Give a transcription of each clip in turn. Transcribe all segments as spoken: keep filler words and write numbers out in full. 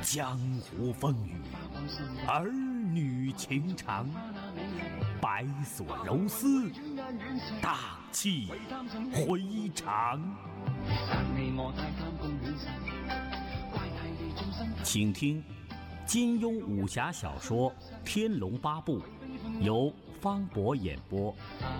江湖风雨，儿女情长，白索柔丝，荡气回肠。请听金庸武侠小说《天龙八部》，由方博演播。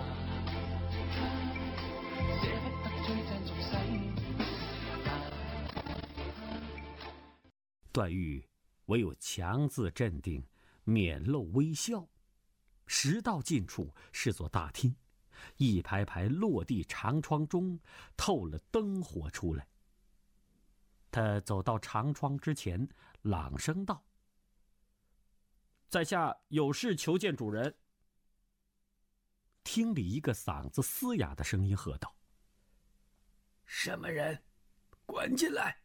段誉唯有强自镇定，面露微笑。时到近处是座大厅，一排排落地长窗中透了灯火出来。他走到长窗之前，朗声道：“在下有事求见主人。”厅里一个嗓子嘶哑的声音喝道：“ 什么人？滚进来！”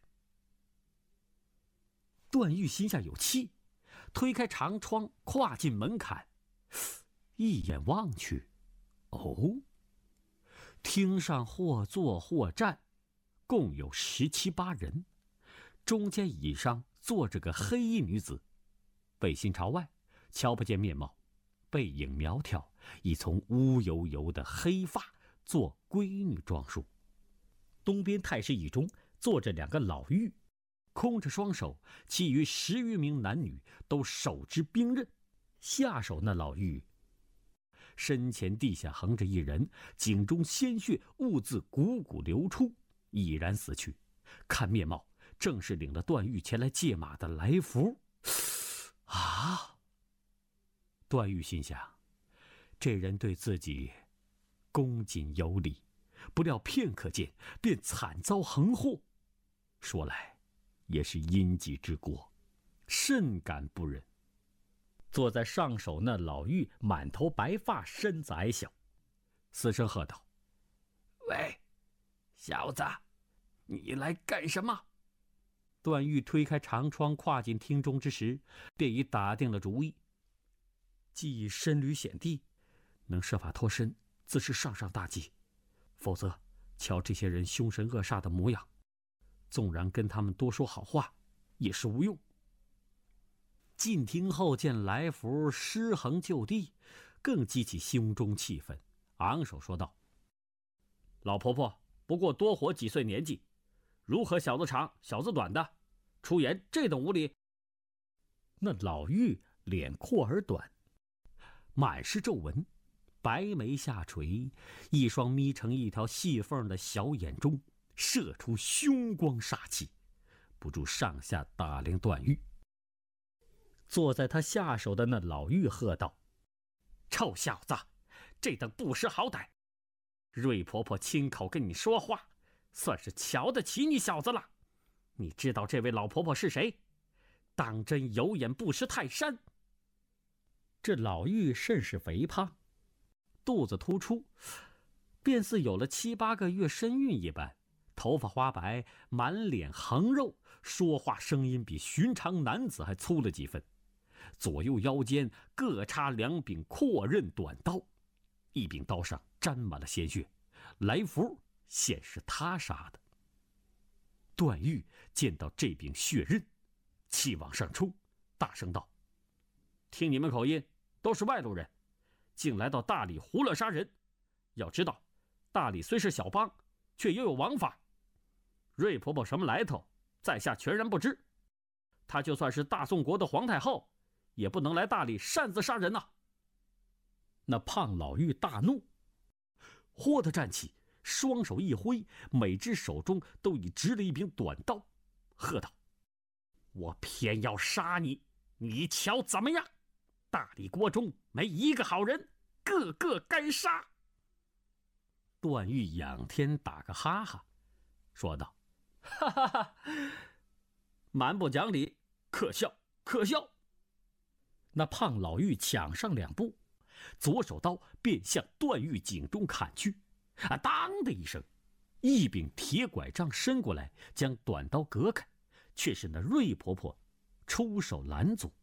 段誉心下有气，推开长窗，跨进门槛，一眼望去，哦，厅上或坐或站，共有十七八人。中间椅上坐着个黑衣女子，背心朝外，瞧不见面貌，背影苗条，一丛乌油油的黑发做闺女装束。东边太师椅中坐着两个老妪，空着双手，其余十余名男女都手执兵刃。下手那老妪身前地下横着一人，颈中鲜血兀自汩汩流出，已然死去。看面貌，正是领了段誉前来借马的来福。啊！段誉心想，这人对自己恭谨有礼，不料片刻间便惨遭横祸，说来也是因己之过，甚感不忍。坐在上首那老妪满头白发，身子矮小，嘶声喝道：“ 喂，小子，你来干什么？” 段誉推开长窗，跨进厅中之时，便已打定了主意。既身履险地，能设法脱身，自是上上大吉。否则，瞧这些人凶神恶煞的模样，纵然跟他们多说好话，也是无用。进厅后见来福尸横就地，更激起胸中气愤，昂首说道：“老婆婆不过多活几岁年纪，如何小子长小子短的，出言这等无礼？”那老妪脸阔而短，满是皱纹，白眉下垂，一双眯成一条细缝的小眼中射出凶光煞气，不住上下打量段誉。坐在他下手的那老妪喝道：“臭小子，这等不识好歹！瑞婆婆亲口跟你说话，算是瞧得起你小子了。你知道这位老婆婆是谁？当真有眼不识泰山。”这老妪甚是肥胖，肚子突出，便似有了七八个月身孕一般，头发花白，满脸横肉，说话声音比寻常男子还粗了几分。左右腰间各插两柄阔刃短刀，一柄刀上沾满了鲜血，来福显是他杀的。段誉见到这柄血刃，气往上冲，大声道：“听你们口音，都是外路人，竟来到大理胡乱杀人。要知道，大理虽是小邦，却也有王法。瑞婆婆什么来头，在下全然不知。她就算是大宋国的皇太后，也不能来大理擅自杀人呐、啊！”那胖老妪大怒，豁地站起，双手一挥，每只手中都已执了一柄短刀，喝道：“我偏要杀你，你瞧怎么样？大理国中没一个好人，个个该杀！”段誉仰天打个哈哈，说道：“哈哈哈，蛮不讲理，可笑可笑！”那胖老妪抢上两步，左手刀便向段誉颈中砍去。啊！当的一声，一柄铁拐杖伸过来，将短刀隔开，却是那瑞婆婆出手拦阻。